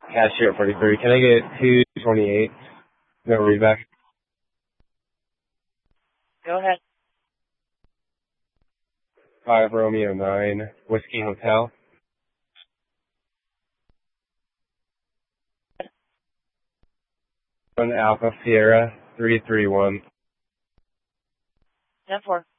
Cashier at 43. Can I get 228? No readback. Go ahead. 5 Romeo 9 Whiskey Hotel. 1 Alpha Sierra 331. 10-4.